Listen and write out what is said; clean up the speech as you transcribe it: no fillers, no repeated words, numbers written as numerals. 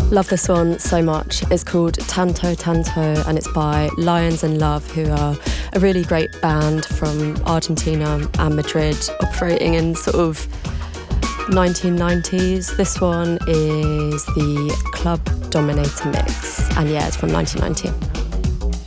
Love this one so much. It's called Tanto Tanto and it's by Lions in Love, who are a really great band from Argentina and Madrid, operating in sort of 1990s. This one is the Club Dominator mix, and yeah, it's from 1990.